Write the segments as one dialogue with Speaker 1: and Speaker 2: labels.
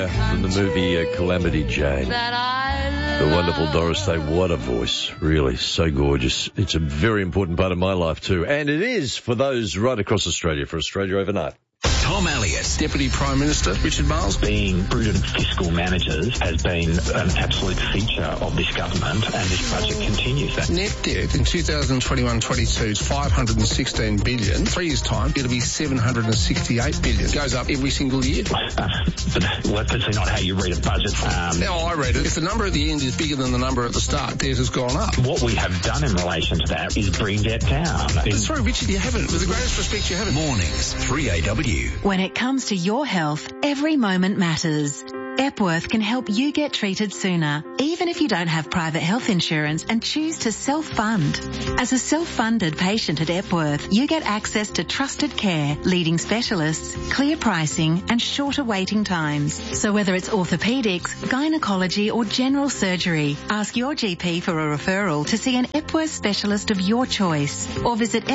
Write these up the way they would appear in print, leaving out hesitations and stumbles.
Speaker 1: from the movie Calamity Jane. The wonderful Doris Day. What a voice. Really, so gorgeous. It's a very important part of my life too. And it is for those right across Australia, for Australia Overnight.
Speaker 2: Tom Elliott.
Speaker 3: Deputy Prime Minister Richard Marles.
Speaker 4: Being prudent fiscal managers has been an absolute feature of this government, and this budget continues that.
Speaker 3: Net debt in 2021-22 is $516 billion. 3 years' time, it'll be $768 billion. Goes up every single year.
Speaker 4: But that's obviously not how you read a budget.
Speaker 3: Now I read it. If the number at the end is bigger than the number at the start, debt has gone up.
Speaker 4: What we have done in relation to that is bring debt down.
Speaker 3: Sorry, Richard, you haven't. With the greatest respect, you haven't.
Speaker 2: Mornings, 3AW.
Speaker 5: When it comes to your health, every moment matters. Epworth can help you get treated sooner, even if you don't have private health insurance and choose to self-fund. As a self-funded patient at Epworth, you get access to trusted care, leading specialists, clear pricing and shorter waiting times. So whether it's orthopaedics, gynecology or general surgery, ask your GP for a referral to see an Epworth specialist of your choice or visit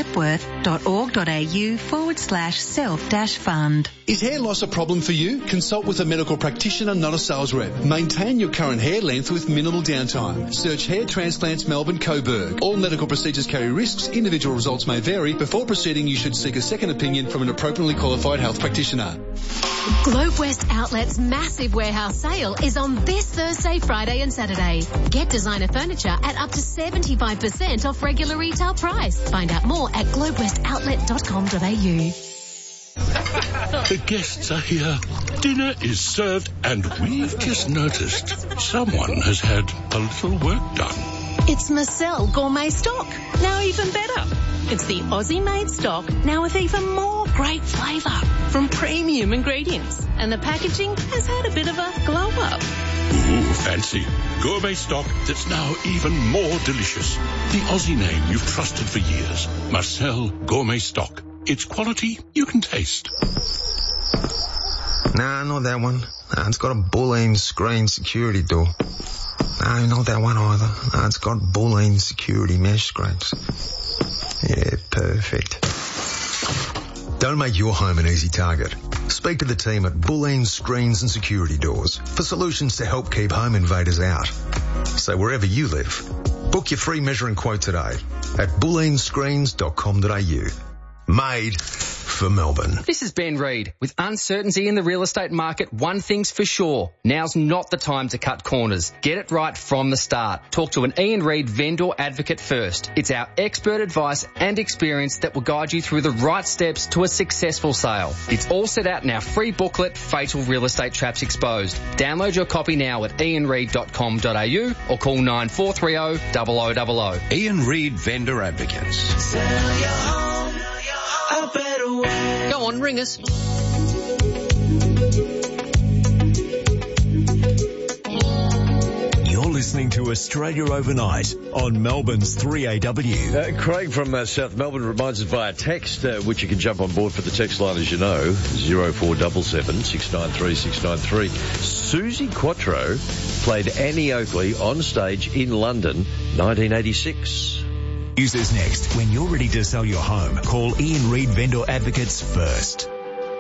Speaker 5: epworth.org.au/self-fund.
Speaker 6: Is hair loss a problem for you? Consult with a medical practitioner, not a sales rep. Maintain your current hair length with minimal downtime. Search Hair Transplants Melbourne Coburg. All medical procedures carry risks. Individual results may vary. Before proceeding, you should seek a second opinion from an appropriately qualified health practitioner.
Speaker 7: Globe West Outlet's massive warehouse sale is on this Thursday, Friday and Saturday. Get designer furniture at up to 75% off regular retail price. Find out more at globewestoutlet.com.au.
Speaker 8: The guests are here. Dinner is served, and we've just noticed someone has had a little work done.
Speaker 9: It's Marcel Gourmet Stock. Now even better. It's the Aussie-made stock, now with even more great flavour from premium ingredients. And the packaging has had a bit of a glow-up.
Speaker 8: Ooh, fancy. Gourmet stock that's now even more delicious. The Aussie name you've trusted for years. Marcel Gourmet Stock. It's quality you can taste.
Speaker 10: Nah, not that one. Nah, it's got a Boolean screen security door. No, not that one either. Nah, it's got Boolean security mesh screens. Yeah, perfect. Don't make your home an easy target. Speak to the team at Boolean Screens and Security Doors for solutions to help keep home invaders out. So wherever you live, book your free measure and quote today at booleanscreens.com.au. Made for Melbourne.
Speaker 11: This is Ben Reid. With uncertainty in the real estate market, one thing's for sure. Now's not the time to cut corners. Get it right from the start. Talk to an Ian Reid vendor advocate first. It's our expert advice and experience that will guide you through the right steps to a successful sale. It's all set out in our free booklet, Fatal Real Estate Traps Exposed. Download your copy now at ianreid.com.au or call 9430 0000.
Speaker 2: Ian Reid Vendor Advocates.
Speaker 12: Sell your home. A better way.
Speaker 11: Go on, ring us.
Speaker 2: You're listening to Australia Overnight on Melbourne's 3AW.
Speaker 1: Craig from South Melbourne reminds us via text, which you can jump on board for the text line, as you know, 0477 693 693. Susie Quattro played Annie Oakley on stage in London, 1986.
Speaker 2: Use this next. When you're ready to sell your home, call Ian Reid Vendor Advocates first.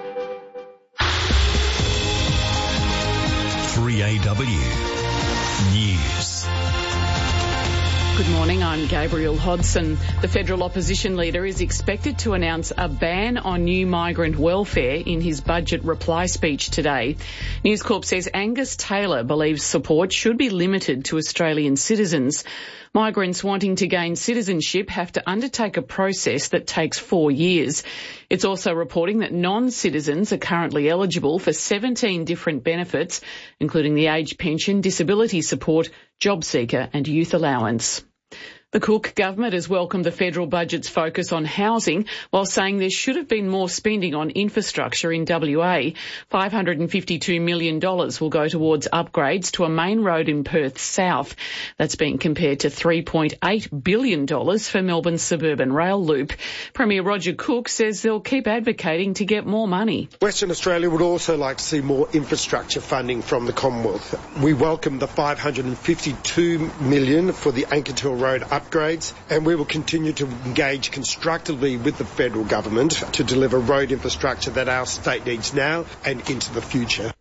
Speaker 2: 3AW News.
Speaker 13: Good morning, I'm Gabriel Hodson. The federal opposition leader is expected to announce a ban on new migrant welfare in his budget reply speech today. News Corp says Angus Taylor believes support should be limited to Australian citizens. Migrants wanting to gain citizenship have to undertake a process that takes 4 years. It's also reporting that non-citizens are currently eligible for 17 different benefits, including the age pension, disability support, job seeker and youth allowance. The Cook government has welcomed the federal budget's focus on housing while saying there should have been more spending on infrastructure in WA. $552 million will go towards upgrades to a main road in Perth South. That's being compared to $3.8 billion for Melbourne's suburban rail loop. Premier Roger Cook says they'll keep advocating to get more money.
Speaker 14: Western Australia would also like to see more infrastructure funding from the Commonwealth. We welcome the $552 million for the Anketil Road upgrades, and we will continue to engage constructively with the federal government to deliver road infrastructure that our state needs now and into the future.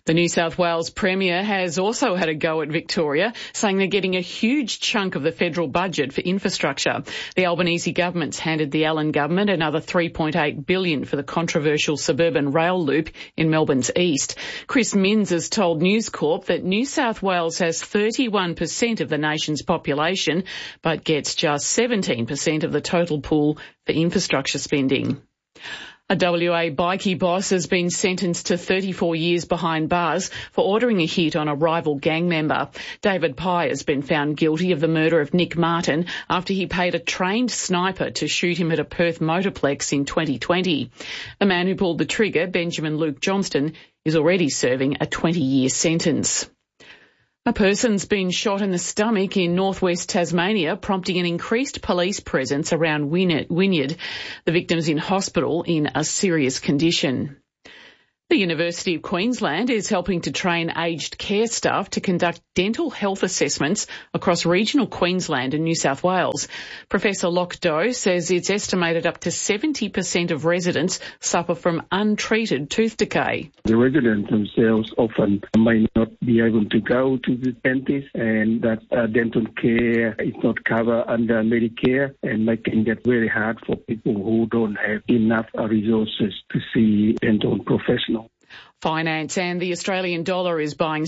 Speaker 13: The New South Wales Premier has also had a go at Victoria, saying they're getting a huge chunk of the federal budget for infrastructure. The Albanese government's handed the Allen government another $3.8 billion for the controversial suburban rail loop in Melbourne's east. Chris Minns has told News Corp that New South Wales has 31% of the nation's population, but gets just 17% of the total pool for infrastructure spending. A WA bikie boss has been sentenced to 34 years behind bars for ordering a hit on a rival gang member. David Pye has been found guilty of the murder of Nick Martin after he paid a trained sniper to shoot him at a Perth motorplex in 2020. The man who pulled the trigger, Benjamin Luke Johnston, is already serving a 20-year sentence. A person's been shot in the stomach in northwest Tasmania, prompting an increased police presence around Wynyard. The victim's in hospital in a serious condition. The University of Queensland is helping to train aged care staff to conduct dental health assessments across regional Queensland and New South Wales. Professor Locke Doe says it's estimated up to 70% of residents suffer from untreated tooth decay.
Speaker 15: The residents themselves often may not be able to go to the dentist, and that dental care is not covered under Medicare, and making it very hard for people who don't have enough resources to see dental professionals.
Speaker 13: Finance and the Australian dollar is buying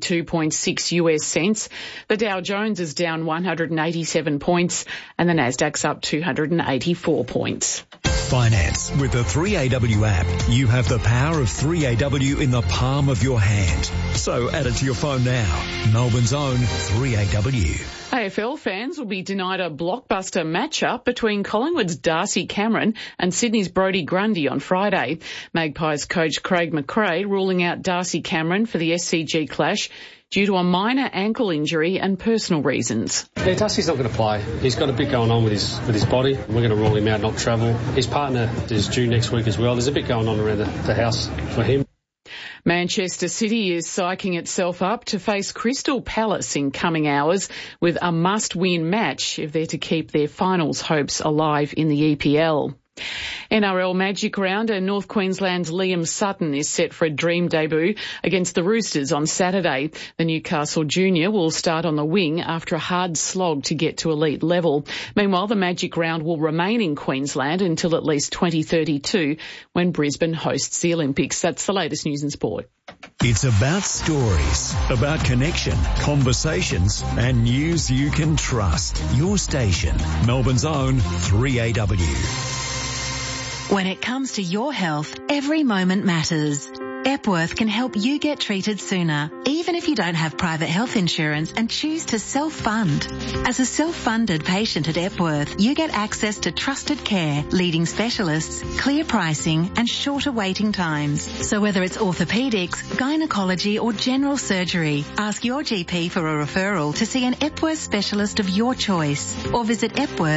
Speaker 13: 72.6 US cents. The Dow Jones is down 187 points and the Nasdaq's up 284 points.
Speaker 2: Finance. With the 3AW app, you have the power of 3AW in the palm of your hand. So add it to your phone now. Melbourne's own 3AW.
Speaker 13: AFL fans will be denied a blockbuster matchup between Collingwood's Darcy Cameron and Sydney's Brodie Grundy on Friday. Magpies coach Craig McRae ruling out Darcy Cameron for the SCG clash due to a minor ankle injury and personal reasons.
Speaker 16: Yeah, Darcy's not going to play. He's got a bit going on with his body. We're going to rule him out, not travel. His partner is due next week as well. There's a bit going on around the house for him.
Speaker 13: Manchester City is psyching itself up to face Crystal Palace in coming hours with a must-win match if they're to keep their finals hopes alive in the EPL. NRL Magic Rounder North Queensland's Liam Sutton is set for a dream debut against the Roosters on Saturday. The Newcastle junior will start on the wing after a hard slog to get to elite level. Meanwhile, the Magic Round will remain in Queensland until at least 2032 when Brisbane hosts the Olympics. That's the latest news and sport.
Speaker 2: It's about stories, about connection, conversations and news you can trust. Your station, Melbourne's own 3AW.
Speaker 5: When it comes to your health, every moment matters. Epworth can help you get treated sooner, even if you don't have private health insurance and choose to self-fund. As a self-funded patient at Epworth, you get access to trusted care, leading specialists, clear pricing and shorter waiting times. So whether it's orthopedics, gynecology or general surgery, ask your GP for a referral to see an Epworth specialist of your choice or visit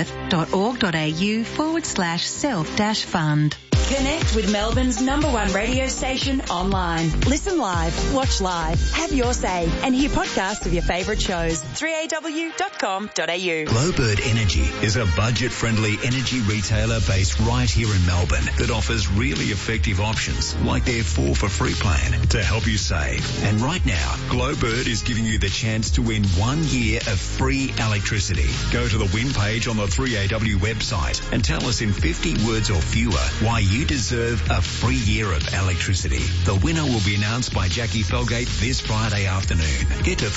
Speaker 5: epworth.org.au/self-fund.
Speaker 17: Connect with Melbourne's #1 radio station online. Listen live, watch live, have your say and hear podcasts of your favourite shows. 3aw.com.au.
Speaker 2: Glowbird Energy is a budget-friendly energy retailer based right here in Melbourne that offers really effective options like their 4 for free plan to help you save. And right now, Glowbird is giving you the chance to win 1 year of free electricity. Go to the win page on the 3AW website and tell us in 50 words or fewer why you deserve a free year of electricity. The winner will be announced by Jackie Felgate this Friday afternoon. Get to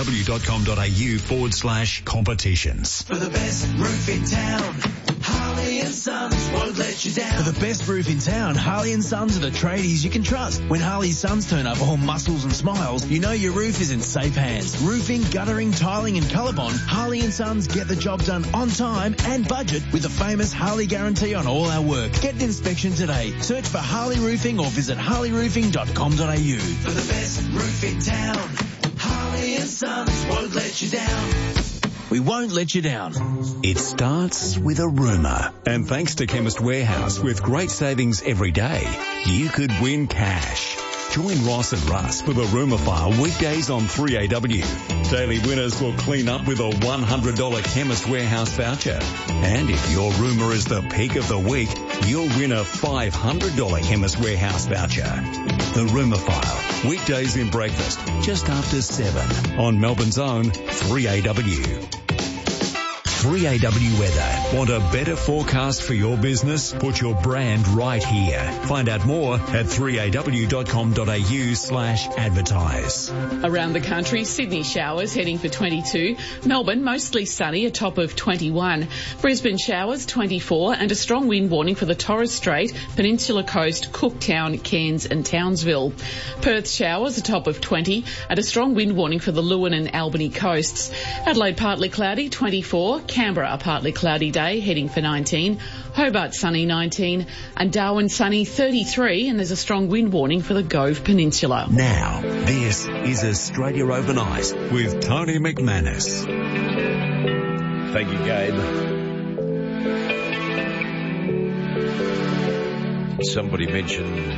Speaker 2: 3aw.com.au/competitions.
Speaker 12: For the best roof in town, Harley and Sons won't let you down.
Speaker 18: For the best roof in town, Harley and Sons are the tradies you can trust. When Harley Sons turn up all muscles and smiles, you know your roof is in safe hands. Roofing, guttering, tiling and Colorbond, Harley and Sons get the job done on time and budget with the famous Harley guarantee on all our work. Get an inspection today. Search for Harley Roofing or visit harleyroofing.com.au.
Speaker 12: For the best roof in town, Harley and Sons won't let you down.
Speaker 18: We won't let you down.
Speaker 2: It starts with a rumour. And thanks to Chemist Warehouse, with great savings every day, you could win cash. Join Ross and Russ for the Rumour File weekdays on 3AW. Daily winners will clean up with a $100 Chemist Warehouse voucher. And if your rumour is the peak of the week, you'll win a $500 Chemist Warehouse voucher. The Rumour File, weekdays in breakfast, just after 7 on Melbourne's own 3AW. 3AW Weather. Want a better forecast for your business? Put your brand right here. Find out more at 3aw.com.au/advertise.
Speaker 13: Around the country, Sydney showers heading for 22. Melbourne mostly sunny, a top of 21. Brisbane showers 24 and a strong wind warning for the Torres Strait, Peninsula Coast, Cooktown, Cairns and Townsville. Perth showers, a top of 20 and a strong wind warning for the Lewin and Albany coasts. Adelaide partly cloudy, 24. Canberra a partly cloudy day, heading for 19. Hobart sunny, 19. And Darwin sunny, 33. And there's a strong wind warning for the Gove Peninsula.
Speaker 2: Now, this is Australia Overnight with Tony McManus.
Speaker 1: Thank you, Gabe. Somebody mentioned